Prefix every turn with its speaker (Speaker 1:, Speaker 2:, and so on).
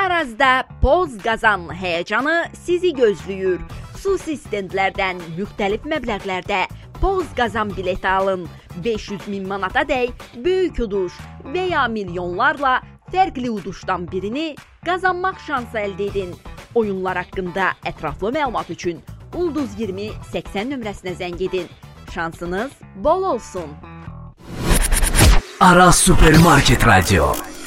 Speaker 1: Arazda Poz qazan həyəcanı sizi gözləyir. Xüsusi stendlərdən müxtəlif məbləğlərdə Poz qazan bileti alın. 500.000 manata dək böyük uduş və ya milyonlarla fərqli uduşdan birini qazanmaq şansı əldə edin. Oyunlar haqqında ətraflı məlumat üçün Ulduz 20 80 nömrəsinə zəng edin. Şansınız bol olsun.
Speaker 2: Araz Supermarket Radio.